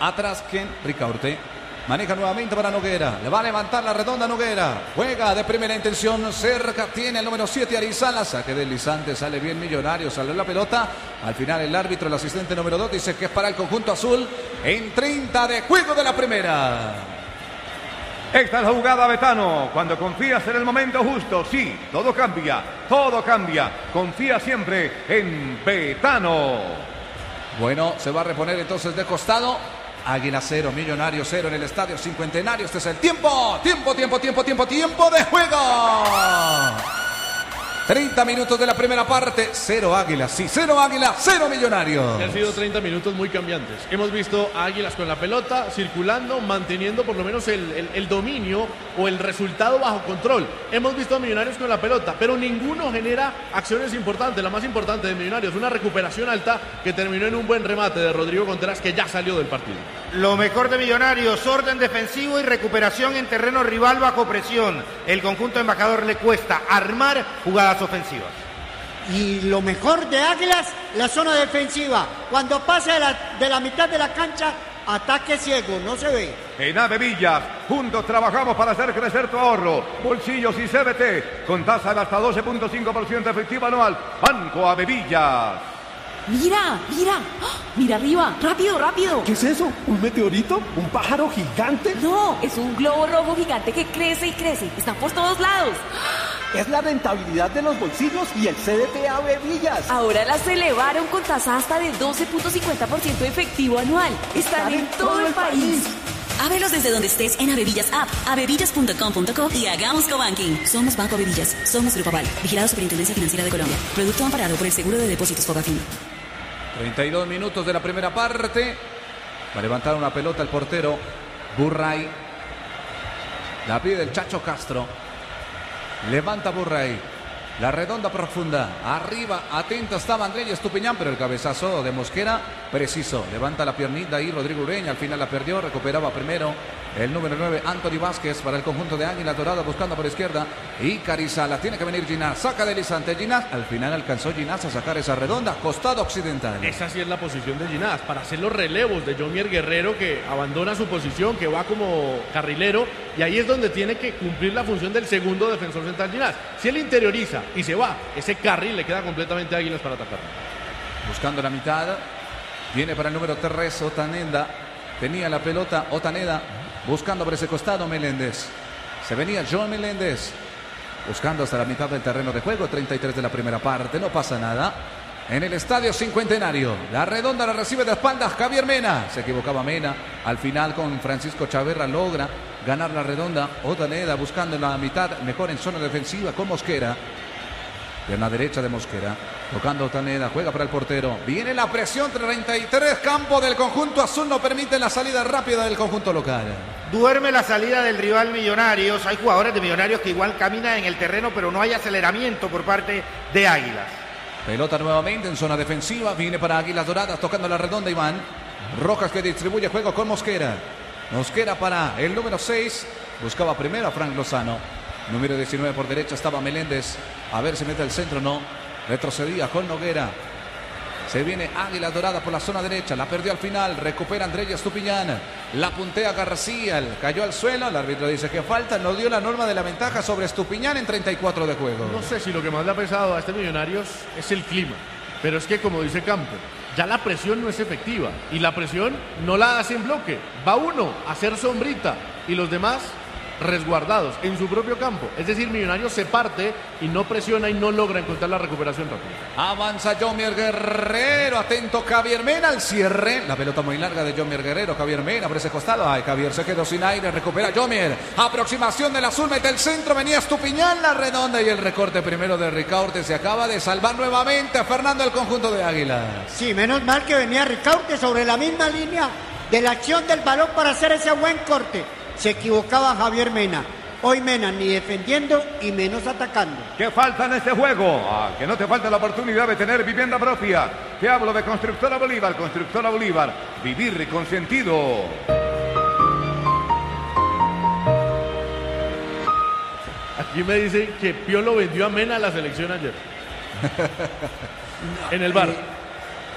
Atrás, ¿quién? Ricaurte. Maneja nuevamente para Noguera. Le va a levantar la redonda Noguera. Juega de primera intención. Cerca tiene el número 7 Arizala. Saque del Lisante. Sale bien Millonario. Sale la pelota. Al final el árbitro, el asistente número 2, dice que es para el conjunto azul. En 30 de juego de la primera. Esta es la jugada, Betano. Cuando confías en el momento justo, sí, todo cambia. Todo cambia. Confía siempre en Betano. Bueno, se va a reponer entonces de costado. Águila 0, Millonario 0 en el Estadio Cincuentenario. Este es el tiempo de juego. 30 minutos de la primera parte. 0 Águilas, sí, 0 Águilas, 0 Millonarios. Han sido 30 minutos muy cambiantes. Hemos visto a Águilas con la pelota, circulando, manteniendo por lo menos el dominio o el resultado bajo control. Hemos visto a Millonarios con la pelota, pero ninguno genera acciones importantes. La más importante de Millonarios, una recuperación alta que terminó en un buen remate de Rodrigo Contreras, que ya salió del partido. Lo mejor de Millonarios, orden defensivo y recuperación en terreno rival bajo presión. El conjunto embajador le cuesta armar jugadas ofensivas. Y lo mejor de Águilas, la zona defensiva. Cuando pasa de la mitad de la cancha, ataque ciego, no se ve. En Avevillas, juntos trabajamos para hacer crecer tu ahorro. Bolsillos y CBT, con tasa de hasta 12.5% efectiva anual. Banco Avevillas. Mira, mira, mira arriba, rápido, rápido. ¿Qué es eso? ¿Un meteorito? ¿Un pájaro gigante? No, es un globo rojo gigante que crece y crece. Está por todos lados. Es la rentabilidad de los bolsillos y el CDT Avevillas. Ahora las elevaron con tasa hasta de 12.50% efectivo anual. Están en todo el país. Ábrelos desde donde estés en Avevillas App, avevillas.com.co y hagamos cobanking. Somos Banco Avevillas, somos Grupo Aval, vigilado Superintendencia Financiera de Colombia. Producto amparado por el Seguro de Depósitos Fogafín. 32 minutos de la primera parte. Va a levantar una pelota el portero Burray. La pide el Chacho Castro. Levanta Burray. La redonda profunda. Arriba, atento estaba Andrés Estupiñán, pero el cabezazo de Mosquera, preciso. Levanta la piernita ahí Rodrigo Ureña. Al final la perdió. Recuperaba primero el número 9, Anthony Vázquez, para el conjunto de Águila Dorada, buscando por izquierda. Y Carizala. Tiene que venir Ginás. Saca de Lisante. Ginás. Al final alcanzó Ginás a sacar esa redonda. Costado occidental. Esa sí es la posición de Ginás, para hacer los relevos de Jomier Guerrero, que abandona su posición, que va como carrilero. Y ahí es donde tiene que cumplir la función del segundo defensor central Ginás. Si él interioriza y se va, ese carril le queda completamente a Águilas para atacar. Buscando la mitad. Viene para el número 3, Otaneda. Tenía la pelota Otaneda. Buscando por ese costado Meléndez. Se venía John Meléndez. Buscando hasta la mitad del terreno de juego. 33 de la primera parte. No pasa nada. En el Estadio Cincuentenario. La redonda la recibe de espaldas Javier Mena. Se equivocaba Mena. Al final con Francisco Chaverra logra ganar la redonda. Otaneda buscando en la mitad. Mejor en zona defensiva con Mosquera. Pierna derecha de Mosquera. Tocando Otaneda. Juega para el portero. Viene la presión. 33 campo del conjunto azul. No permite la salida rápida del conjunto local. Duerme la salida del rival Millonarios. Hay jugadores de Millonarios que igual caminan en el terreno, pero no hay aceleramiento por parte de Águilas. Pelota nuevamente en zona defensiva. Viene para Águilas Doradas. Tocando la redonda Iván Rojas, que distribuye juego con Mosquera. Mosquera para el número 6. Buscaba primero a Frank Lozano. Número 19 por derecha estaba Meléndez. A ver si mete el centro, no. Retrocedía con Noguera. Se viene Águila Dorada por la zona derecha. La perdió al final. Recupera Andrés Estupiñán. La puntea García. Cayó al suelo. El árbitro dice que falta. No dio la norma de la ventaja sobre Estupiñán en 34 de juego. No sé si lo que más le ha pesado a este Millonarios es el clima. Pero es que, como dice Campo, ya la presión no es efectiva. Y la presión no la hace en bloque. Va uno a hacer sombrita. Y los demás resguardados en su propio campo. Es decir, Millonarios se parte y no presiona y no logra encontrar la recuperación rápida. Avanza Jomier Guerrero. Atento Javier Mena al cierre. La pelota muy larga de Jomier Guerrero. Javier Mena por ese costado. Ay, Javier se quedó sin aire. Recupera Jomier. Aproximación del azul. Mete el centro. Venía Estupiñán. La redonda y el recorte primero de Ricaurte. Se acaba de salvar nuevamente a Fernando el conjunto de Águilas. Sí, menos mal que venía Ricaurte sobre la misma línea de la acción del balón para hacer ese buen corte. Se equivocaba Javier Mena. Hoy Mena ni defendiendo y menos atacando. ¿Qué falta en este juego? Que no te falte la oportunidad de tener vivienda propia. Te hablo de Constructora Bolívar. Constructora Bolívar. Vivir con sentido. Aquí me dicen que Piolo vendió a Mena a la selección ayer. En el bar.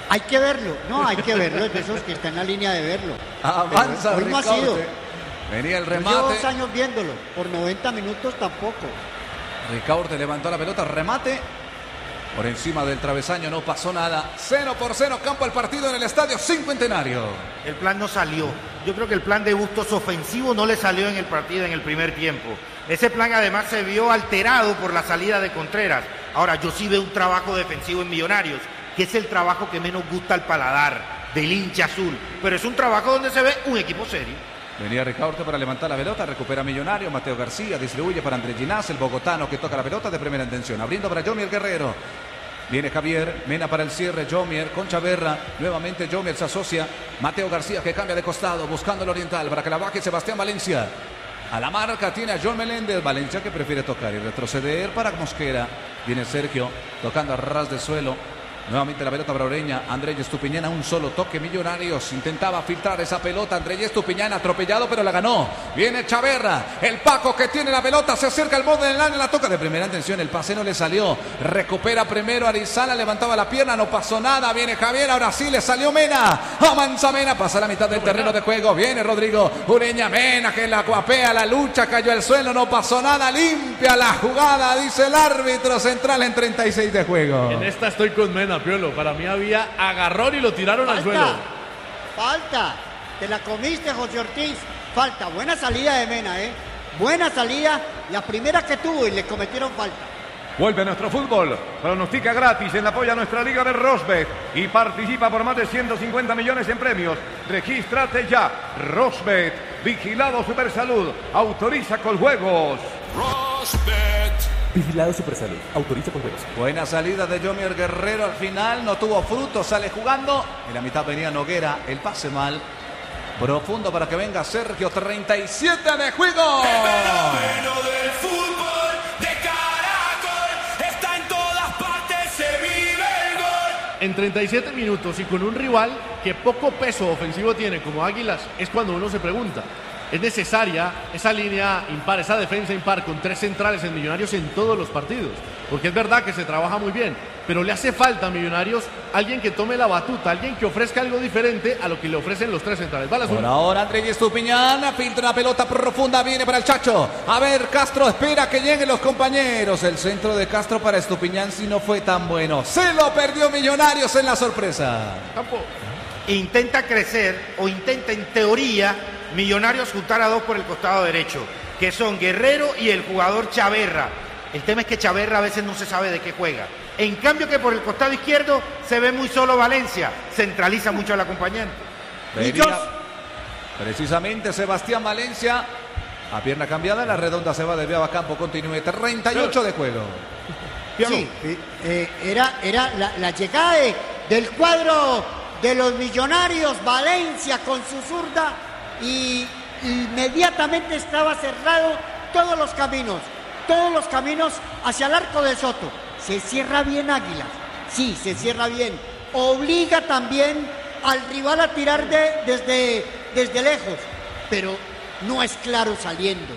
Hay que verlo, no, hay que verlo, es de esos que está en la línea de verlo. Avanza Hoy no ha sido. Ricaurte. Venía el Yo llevo remate. 2 años viéndolo, por 90 minutos tampoco. Ricaurte levantó la pelota, remate. Por encima del travesaño, no pasó nada. 0-0, campo al partido en el Estadio Cincuentenario. El plan no salió. Yo creo que el plan de Bustos ofensivo no le salió en el partido en el primer tiempo. Ese plan además se vio alterado por la salida de Contreras. Ahora, yo sí veo un trabajo defensivo en Millonarios, que es el trabajo que menos gusta al paladar del hincha azul. Pero es un trabajo donde se ve un equipo serio. Venía Ricaurte para levantar la pelota, recupera Millonario, Mateo García, distribuye para Andrés Ginás, el bogotano que toca la pelota de primera intención, abriendo para Jomier Guerrero. Viene Javier, Mena para el cierre, Jomier con Chaverra, nuevamente Jomier se asocia, Mateo García que cambia de costado, buscando el oriental para que la baje Sebastián Valencia. A la marca tiene a John Meléndez, Valencia que prefiere tocar y retroceder para Mosquera. Viene Sergio tocando a ras de suelo. Nuevamente la pelota para Ureña, Andrés Estupiñán, un solo toque. Millonarios intentaba filtrar esa pelota, Andrés Estupiñán atropellado pero la ganó. Viene Chaverra, el Paco que tiene la pelota, se acerca al borde del área, la toca de primera intención, el pase no le salió, recupera primero Arizala, levantaba la pierna, no pasó nada, viene Javier, ahora sí le salió Mena, avanza Mena, pasa la mitad del terreno de juego, viene Rodrigo Ureña, Mena que la guapea, la lucha, cayó al suelo, no pasó nada, limpia la jugada, dice el árbitro central en 36 de juego. En esta estoy con Mena, Piolo. Para mí había agarrón y lo tiraron al suelo. Falta. Te la comiste, José Ortiz. Falta. Buena salida de Mena, Buena salida. La primera que tuvo y le cometieron falta. Vuelve nuestro fútbol. Pronostica gratis en apoyo a nuestra liga de Rosbet y participa por más de 150 millones en premios. Regístrate ya. Rosbet. Vigilado Supersalud. Autoriza con juegos. Rosbet. Vigilado Supersalud. Autoriza con juegos. Buena salida de Jomier Guerrero al final, no tuvo fruto, sale jugando. En la mitad venía Noguera, el pase mal. Profundo para que venga Sergio, 37 de juego. El fenómeno del fútbol de Caracol está en todas partes, se vive el gol. En 37 minutos y con un rival que poco peso ofensivo tiene como Águilas, es cuando uno se pregunta. Es necesaria esa línea impar, esa defensa impar con 3 centrales en Millonarios en todos los partidos. Porque es verdad que se trabaja muy bien, pero le hace falta a Millonarios alguien que tome la batuta, alguien que ofrezca algo diferente a lo que le ofrecen los 3 centrales. Por ahora Andrés Estupiñán filtra una pelota profunda, viene para el Chacho. A ver, Castro espera que lleguen los compañeros. El centro de Castro para Estupiñán si no fue tan bueno. Se lo perdió Millonarios en la sorpresa. Campo. Intenta crecer o intenta en teoría Millonarios juntar a 2 por el costado derecho, que son Guerrero y el jugador Chaverra. El tema es que Chaverra a veces no se sabe de qué juega. En cambio que por el costado izquierdo se ve muy solo Valencia, centraliza mucho al acompañante. Venía precisamente Sebastián Valencia, a pierna cambiada, la redonda se va de Viaba Campo, continúe, 38 de juego. Sí, era la llegada del cuadro de los Millonarios, Valencia con su zurda, y inmediatamente estaba cerrado todos los caminos hacia el arco de Soto. Se cierra bien Águilas, sí, se cierra bien, obliga también al rival a tirar desde lejos, pero no es claro saliendo,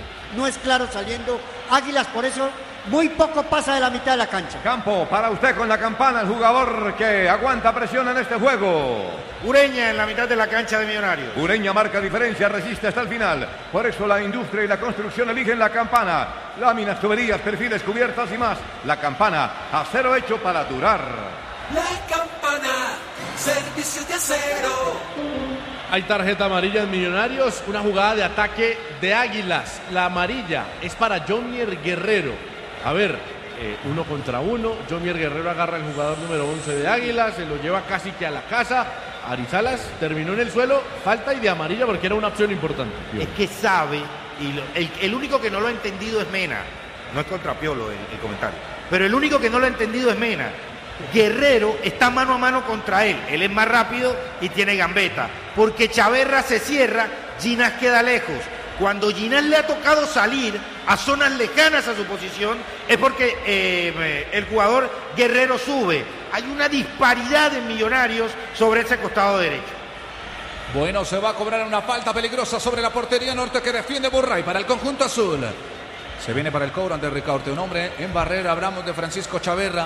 Águilas por eso muy poco pasa de la mitad de la cancha. Campo, para usted con la campana, el jugador que aguanta presión en este juego. Ureña en la mitad de la cancha de Millonarios. Ureña marca diferencia, resiste hasta el final. Por eso la industria y la construcción eligen la campana. Láminas, tuberías, perfiles, cubiertas y más. La campana, acero hecho para durar. La campana, servicios de acero. Hay tarjeta amarilla en Millonarios, una jugada de ataque de Águilas. La amarilla es para Jomier Guerrero. A ver, 1 contra 1. Jomier Guerrero agarra al jugador número 11 de Águilas, se lo lleva casi que a la casa. Arizalas terminó en el suelo, falta y de amarilla porque era una opción importante. Es que sabe, y el único que no lo ha entendido es Mena. No es contra Piolo el comentario, pero el único que no lo ha entendido es Mena. Guerrero está mano a mano contra él es más rápido y tiene gambeta, porque Chaverra se cierra, Ginás queda lejos. Cuando Ginás le ha tocado salir a zonas lejanas a su posición es porque el jugador Guerrero sube. Hay una disparidad en Millonarios sobre ese costado derecho. Bueno, se va a cobrar una falta peligrosa sobre la portería norte que defiende Burray para el conjunto azul. Se viene para el cobro ante Ricaurte, un hombre en barrera, hablamos de Francisco Chaverra.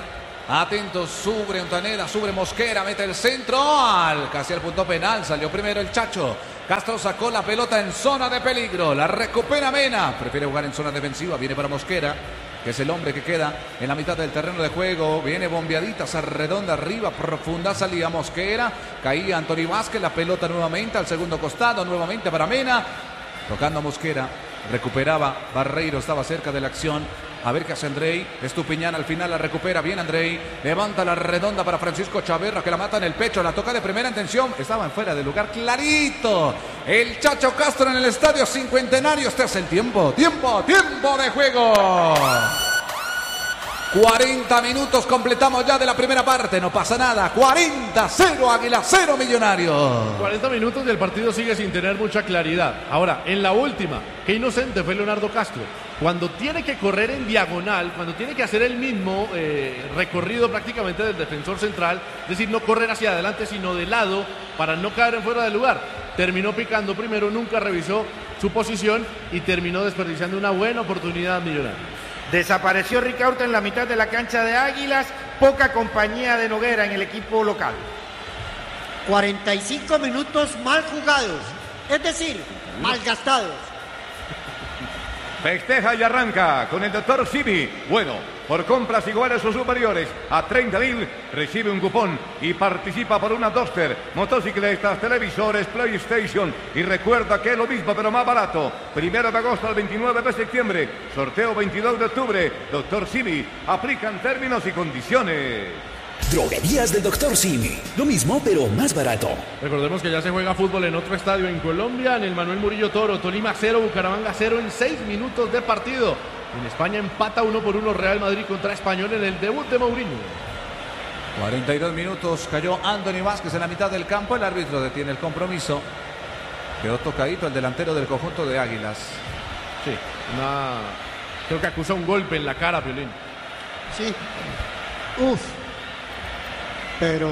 Atentos, sube Ontaneda, sube Mosquera, mete el centro, casi al punto penal, salió primero el Chacho. Castro sacó la pelota en zona de peligro, la recupera Mena, prefiere jugar en zona defensiva, viene para Mosquera, que es el hombre que queda en la mitad del terreno de juego, viene bombeadita, se redonda arriba, profunda salida Mosquera, caía Anthony Vázquez, la pelota nuevamente al segundo costado, nuevamente para Mena, tocando a Mosquera, recuperaba Barreiro, estaba cerca de la acción. A ver qué hace Andrei. Estupiñán al final la recupera bien Andrei. Levanta la redonda para Francisco Chaverra que la mata en el pecho. La toca de primera intención. Estaba en fuera de lugar clarito. El Chacho Castro en el Estadio Cincuentenario. Este es el tiempo. Tiempo de juego. 40 minutos completamos ya de la primera parte. No pasa nada. 40-0 Águila, 0 Millonarios. 40 minutos y el partido sigue sin tener mucha claridad. Ahora, en la última, qué inocente fue Leonardo Castro. Cuando tiene que correr en diagonal, cuando tiene que hacer el mismo recorrido prácticamente del defensor central, es decir, no correr hacia adelante, sino de lado para no caer en fuera de lugar. Terminó picando primero, nunca revisó su posición y terminó desperdiciando una buena oportunidad Millonario. Desapareció Ricaurte en la mitad de la cancha de Águilas, poca compañía de Noguera en el equipo local. 45 minutos mal jugados, es decir, mal gastados. Festeja y arranca con el doctor Simi. Bueno, por compras iguales o superiores a 30.000 recibe un cupón y participa por una Duster, motocicletas, televisores, PlayStation. Y recuerda que es lo mismo pero más barato. 1 de agosto al 29 de septiembre. Sorteo 22 de octubre. Doctor Simi. Aplican términos y condiciones. Droguerías del Dr. Simi. Lo mismo, pero más barato. Recordemos que ya se juega fútbol en otro estadio en Colombia, en el Manuel Murillo Toro. Tolima 0, Bucaramanga 0 en 6 minutos de partido. En España empata 1-1 Real Madrid contra Español en el debut de Mourinho. 42 minutos, cayó Anthony Vázquez en la mitad del campo. El árbitro detiene el compromiso. Quedó tocadito el delantero del conjunto de Águilas. Sí, creo que acusa un golpe en la cara, Piolín. Sí. Uf. Pero...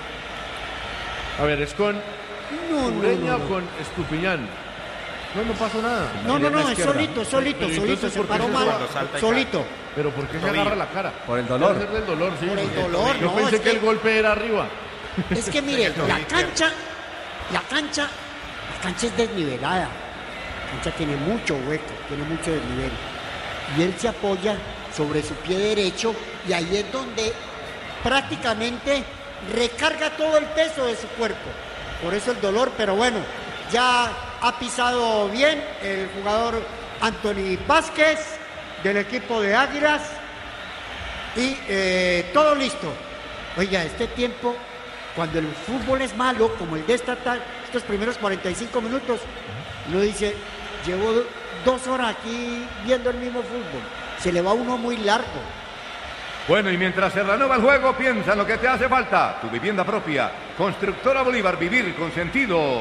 A ver, ¿es con Ureña o con Estupiñán? No pasó nada. No, es solito, se paró mal, solito. ¿Pero por qué se agarra la cara? Por el dolor. Por el dolor, sí. Por el dolor, Yo pensé que el golpe era arriba. Es que mire, la cancha es desnivelada. La cancha tiene mucho hueco, tiene mucho desnivel. Y él se apoya sobre su pie derecho y ahí es donde prácticamente recarga todo el peso de su cuerpo. Por eso el dolor, pero bueno, ya ha pisado bien el jugador Anthony Vázquez del equipo de Águilas y todo listo. Oiga, este tiempo, cuando el fútbol es malo, como el de estos primeros 45 minutos, uno dice, llevo 2 horas aquí viendo el mismo fútbol, se le va uno muy largo. Bueno, y mientras se renueva el juego, piensa en lo que te hace falta. Tu vivienda propia. Constructora Bolívar, vivir con sentido.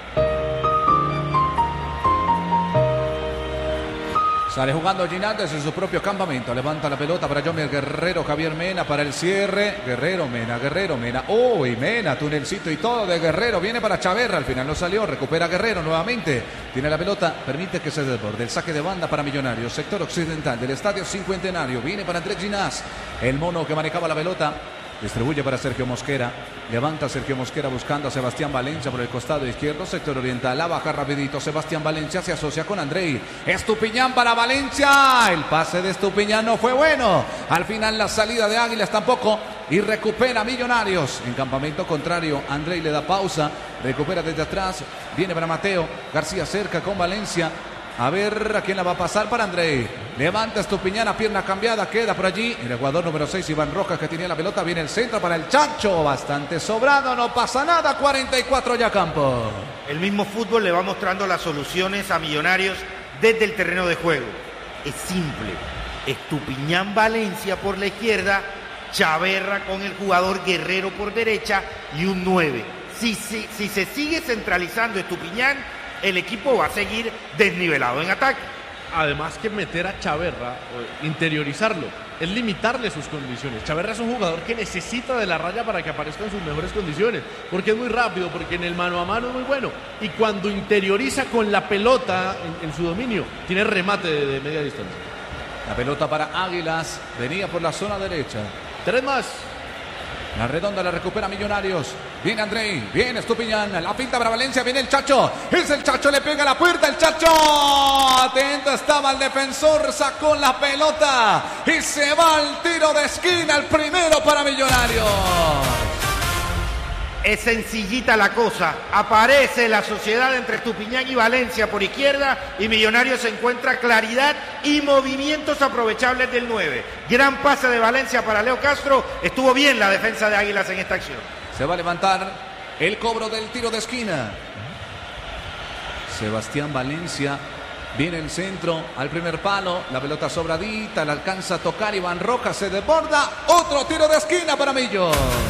Sale jugando Ginaldo en su propio campamento. Levanta la pelota para Jomer Guerrero, Javier Mena para el cierre. Guerrero, Mena. Uy, Mena, tunelcito y todo de Guerrero. Viene para Chaverra, al final no salió. Recupera Guerrero nuevamente. Tiene la pelota, permite que se desborde. El saque de banda para Millonarios. Sector occidental del Estadio Cincuentenario. Viene para Andrés Ginás. El mono que manejaba la pelota. Distribuye para Sergio Mosquera. Levanta Sergio Mosquera buscando a Sebastián Valencia por el costado izquierdo. Sector oriental. La baja rapidito. Sebastián Valencia se asocia con Andrei. Estupiñán para Valencia. El pase de Estupiñán no fue bueno. Al final la salida de Águilas tampoco. Y recupera Millonarios. En campamento contrario, Andrei le da pausa. Recupera desde atrás. Viene para Mateo. García cerca con Valencia. A ver a quién la va a pasar para Andrei. Levanta Estupiñán a pierna cambiada. Queda por allí el jugador número 6, Iván Rojas, que tenía la pelota. Viene el centro para el Chacho. Bastante sobrado. No pasa nada. 44 ya campo. El mismo fútbol le va mostrando las soluciones a Millonarios desde el terreno de juego. Es simple. Estupiñán Valencia por la izquierda. Chaverra con el jugador Guerrero por derecha. Y un 9. Si se sigue centralizando Estupiñán, el equipo va a seguir desnivelado en ataque. Además que meter a Chaverra, interiorizarlo, es limitarle sus condiciones. Chaverra es un jugador que necesita de la raya para que aparezca en sus mejores condiciones, porque es muy rápido, porque en el mano a mano es muy bueno, y cuando interioriza con la pelota en su dominio, tiene remate de media distancia. La pelota para Águilas, venía por la zona derecha. 3 más. La redonda la recupera Millonarios. Viene Andrei, viene Estupiñán. La pinta para Valencia, viene el Chacho. Es el Chacho, le pega a la puerta el Chacho. Atento estaba el defensor, sacó la pelota y se va al tiro de esquina, el primero para Millonarios. Es sencillita la cosa. Aparece la sociedad entre Estupiñán y Valencia por izquierda y Millonarios encuentra claridad y movimientos aprovechables del 9. Gran pase de Valencia para Leo Castro. Estuvo bien la defensa de Águilas en esta acción. Se va a levantar el cobro del tiro de esquina. Sebastián Valencia viene el centro al primer palo. La pelota sobradita, la alcanza a tocar Iván Rojas, se desborda. Otro tiro de esquina para Millo.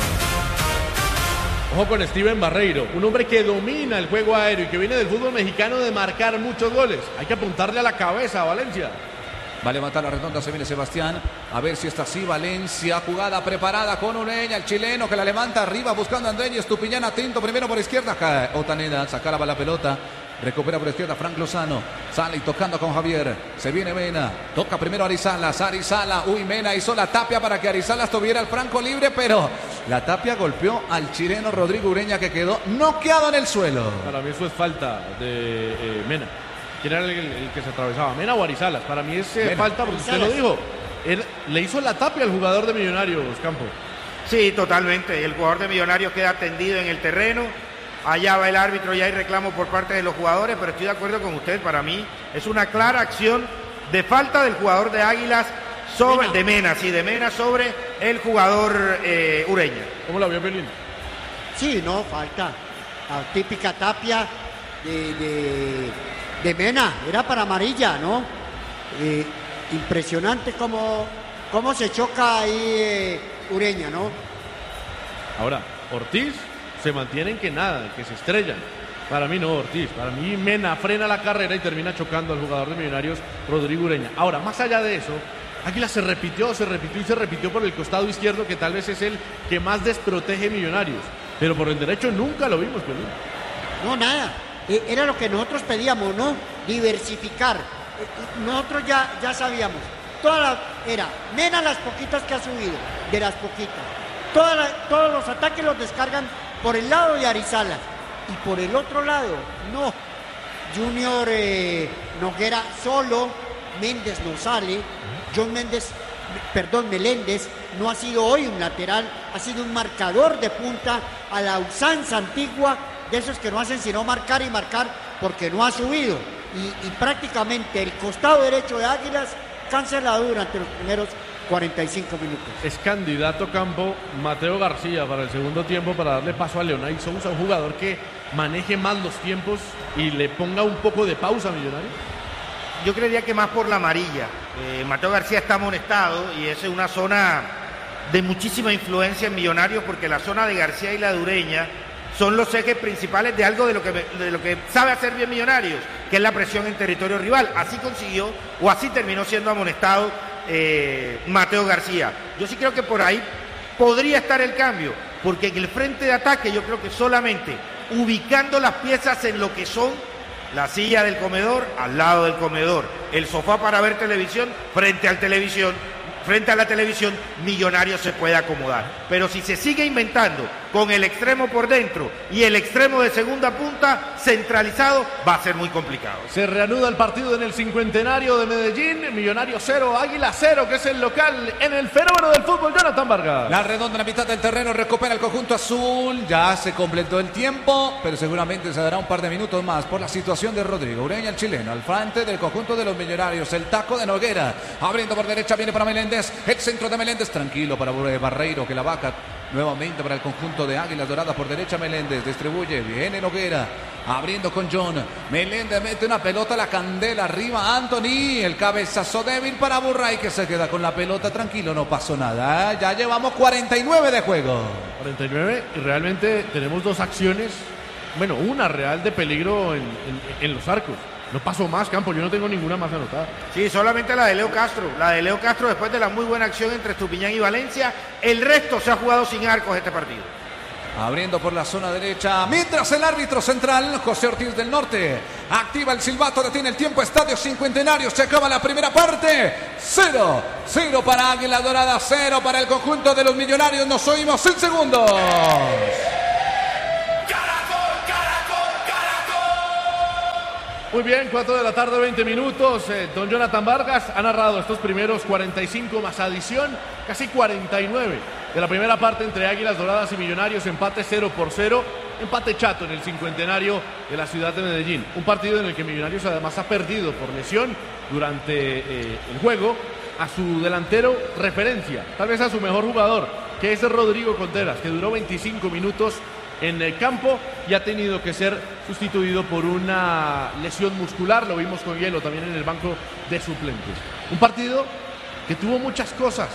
Ojo con Steven Barreiro, un hombre que domina el juego aéreo y que viene del fútbol mexicano de marcar muchos goles. Hay que apuntarle a la cabeza a Valencia. Va a levantar la redonda, se viene Sebastián. A ver si está así Valencia. Jugada preparada con Ureña, el chileno que la levanta arriba buscando a Andrés y Estupiñán atento primero por izquierda. Otaneda sacaba la pelota. Recupera por izquierda Frank Lozano. Sale y tocando con Javier. Se viene Mena. Toca primero Arizalas. Uy, Mena hizo la tapia para que Arizalas tuviera el franco libre, pero la tapia golpeó al chileno Rodrigo Ureña que quedó noqueado en el suelo. Para mí eso es falta de Mena. ¿Quién era el que se atravesaba? ¿Mena o Arizalas? Para mí es falta porque usted lo dijo. Él le hizo la tapia al jugador de Millonarios, Campo. Sí, totalmente. El jugador de Millonarios queda tendido en el terreno. Allá va el árbitro y hay reclamo por parte de los jugadores, pero estoy de acuerdo con usted. Para mí es una clara acción de falta del jugador de Águilas sobre de Mena sobre el jugador Ureña. ¿Cómo la vio Pelín? Sí, no, falta. La típica tapia de Mena, era para amarilla, ¿no? Impresionante cómo se choca ahí Ureña, ¿no? Ahora, Ortiz se mantienen que nada, que se estrellan. Para mí no, Ortiz. Para mí Mena frena la carrera y termina chocando al jugador de Millonarios, Rodrigo Ureña. Ahora, más allá de eso, Águila se repitió por el costado izquierdo, que tal vez es el que más desprotege Millonarios. Pero por el derecho nunca lo vimos, Pelín. No, nada. Era lo que nosotros pedíamos, ¿no? Diversificar. Nosotros ya sabíamos. Era Mena las poquitas que ha subido, de las poquitas. Todos los ataques los descargan por el lado de Arizalas. Y por el otro lado, no. Junior Noguera solo. Méndez no sale. Meléndez no ha sido hoy un lateral, ha sido un marcador de punta a la usanza antigua de esos que no hacen sino marcar y marcar porque no ha subido. Y prácticamente el costado derecho de Águilas cancelado durante los primeros 45 minutos. Es candidato, Campo, Mateo García para el segundo tiempo para darle paso a Leonay Sousa, un jugador que maneje más los tiempos y le ponga un poco de pausa a Millonarios. Yo creería que más por la amarilla. Mateo García está amonestado y es una zona de muchísima influencia en Millonarios porque la zona de García y la de Ureña son los ejes principales de algo de lo que sabe hacer bien Millonarios, que es la presión en territorio rival. Así consiguió o así terminó siendo amonestado Mateo García. Yo sí creo que por ahí podría estar el cambio, porque en el frente de ataque yo creo que solamente ubicando las piezas en lo que son la silla del comedor al lado del comedor, el sofá para ver televisión frente a la televisión, Millonarios se puede acomodar. Pero si se sigue inventando con el extremo por dentro y el extremo de segunda punta centralizado, va a ser muy complicado. Se reanuda el partido en el cincuentenario de Medellín. Millonarios 0, Águila 0, que es el local en el fenómeno del fútbol, Jonathan Vargas. La redonda en la mitad del terreno, recupera el conjunto azul. Ya se completó el tiempo, pero seguramente se dará un par de minutos más por la situación de Rodrigo Ureña, el chileno, al frente del conjunto de los Millonarios. El taco de Noguera, abriendo por derecha, viene para Meléndez. El centro de Meléndez, tranquilo para Barreiro, que la vaca nuevamente para el conjunto de Águilas Doradas por derecha. Meléndez distribuye, viene Noguera, abriendo con John. Meléndez mete una pelota a la candela, arriba Anthony, el cabezazo débil para Burray, que se queda con la pelota, tranquilo, no pasó nada. Ya llevamos 49 de juego. 49 y realmente tenemos dos acciones, bueno, una real de peligro en los arcos. No pasó más, Campo, yo no tengo ninguna más anotada. Sí, solamente la de Leo Castro. La de Leo Castro después de la muy buena acción entre Estupiñán y Valencia. El resto se ha jugado sin arcos este partido. Abriendo por la zona derecha, mientras el árbitro central, José Ortiz del Norte, activa el silbato, detiene el tiempo. Estadio Cincuentenario, se acaba la primera parte. 0 para Águila Dorada, 0 para el conjunto de los Millonarios. Nos oímos en segundos. Muy bien, 4 de la tarde, 20 minutos. Don Jonathan Vargas ha narrado estos primeros 45 más adición, casi 49 de la primera parte entre Águilas Doradas y Millonarios. Empate 0-0, empate chato en el Cincuentenario de la ciudad de Medellín. Un partido en el que Millonarios además ha perdido por lesión durante el juego a su delantero referencia, tal vez a su mejor jugador, que es Rodrigo Contreras, que duró 25 minutos en el campo y ha tenido que ser sustituido por una lesión muscular. Lo vimos con Hielo también en el banco de suplentes. Un partido que tuvo muchas cosas,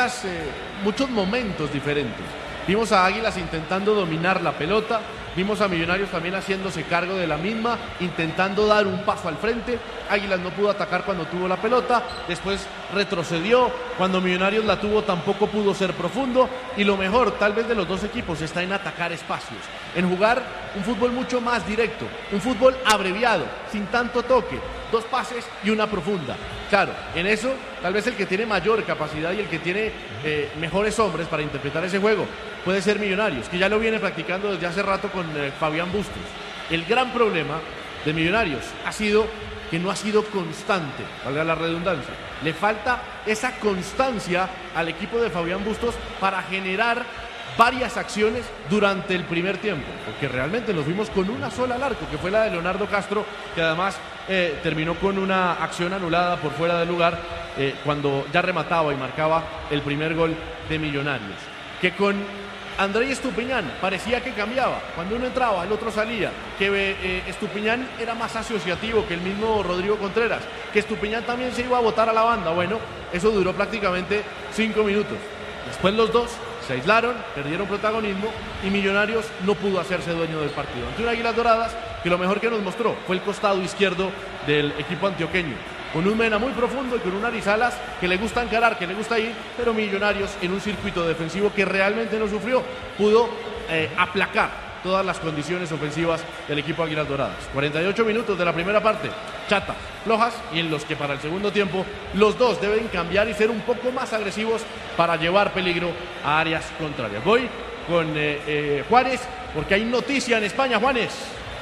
muchos momentos diferentes. Vimos a Águilas intentando dominar la pelota, vimos a Millonarios también haciéndose cargo de la misma, intentando dar un paso al frente. Águilas no pudo atacar cuando tuvo la pelota, después retrocedió, cuando Millonarios la tuvo tampoco pudo ser profundo, y lo mejor tal vez de los dos equipos está en atacar espacios, en jugar un fútbol mucho más directo, un fútbol abreviado, sin tanto toque, 2 pases y una profunda. Claro, en eso tal vez el que tiene mayor capacidad y el que tiene mejores hombres para interpretar ese juego puede ser Millonarios, que ya lo viene practicando desde hace rato con Fabián Bustos. El gran problema de Millonarios ha sido que no ha sido constante, valga la redundancia. Le falta esa constancia al equipo de Fabián Bustos para generar varias acciones durante el primer tiempo, porque realmente nos fuimos con una sola al arco, que fue la de Leonardo Castro, que además terminó con una acción anulada por fuera de lugar cuando ya remataba y marcaba el primer gol de Millonarios. Que con André Estupiñán parecía que cambiaba, cuando uno entraba el otro salía, que Estupiñán era más asociativo que el mismo Rodrigo Contreras, que Estupiñán también se iba a botar a la banda. Bueno, eso duró prácticamente 5 minutos. Después los dos se aislaron, perdieron protagonismo y Millonarios no pudo hacerse dueño del partido. Ante un Águilas Doradas que lo mejor que nos mostró fue el costado izquierdo del equipo antioqueño, con un Mena muy profundo y con un Arizalas que le gusta encarar, que le gusta ir, pero Millonarios en un circuito defensivo que realmente no sufrió, pudo aplacar todas las condiciones ofensivas del equipo Águilas Doradas. 48 minutos de la primera parte, chatas, flojas, y en los que para el segundo tiempo los dos deben cambiar y ser un poco más agresivos para llevar peligro a áreas contrarias. Voy con Juárez, porque hay noticia en España. Juanes.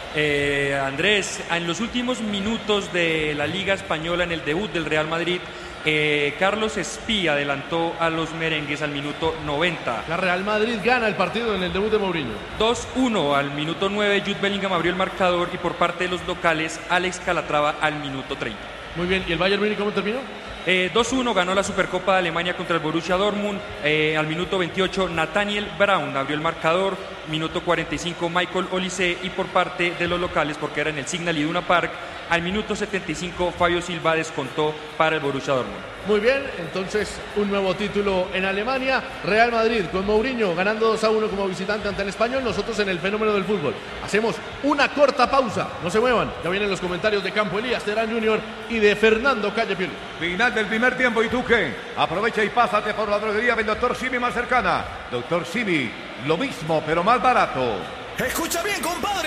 Andrés, en los últimos minutos de la Liga Española, en el debut del Real Madrid, Carlos Espí adelantó a los merengues al minuto 90. La Real Madrid gana el partido en el debut de Mourinho. 2-1 al minuto 9, Jude Bellingham abrió el marcador, y por parte de los locales, Alex Calatrava al minuto 30. Muy bien, ¿y el Bayern Múnich cómo terminó? 2-1 ganó la Supercopa de Alemania contra el Borussia Dortmund. Al minuto 28 Nathaniel Brown abrió el marcador, minuto 45 Michael Olise, y por parte de los locales, porque era en el Signal Iduna Park, al minuto 75 Fabio Silva descontó para el Borussia Dortmund. Muy bien, entonces un nuevo título en Alemania. Real Madrid con Mourinho ganando 2-1 como visitante ante el Español. Nosotros en el Fenómeno del Fútbol hacemos una corta pausa, no se muevan, ya vienen los comentarios de Campo Elías Terán Jr. y de Fernando Callepiel. Final del primer tiempo, ¿y tú qué? Aprovecha y pásate por la droguería del Dr. Simi más cercana. Dr. Simi, lo mismo pero más barato. Escucha bien, compadre.